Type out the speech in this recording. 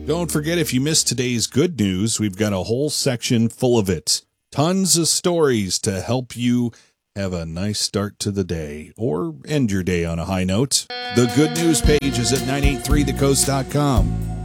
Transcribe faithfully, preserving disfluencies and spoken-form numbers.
Don't forget, if you missed today's good news, we've got a whole section full of it. Tons of stories to help you have a nice start to the day or end your day on a high note. The good news page is at nine eighty-three the coast dot com.